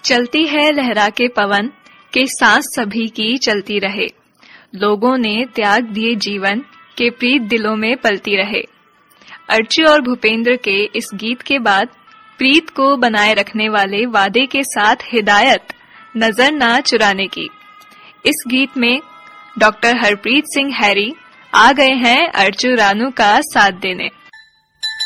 चलती है लहरा के पवन के सांस सभी की चलती रहे। लोगों ने त्याग दिए जीवन के प्रीत दिलों में पलती रहे। अर्ची और भूपेंद्र के इस गीत के बाद प्रीत को बनाए रखने वाले वादे के साथ हिदायत नजर ना चुराने की। इस गीत में डॉक्टर हरप्रीत सिंह हैरी आ गए हैं अर्चू रानू का साथ देने।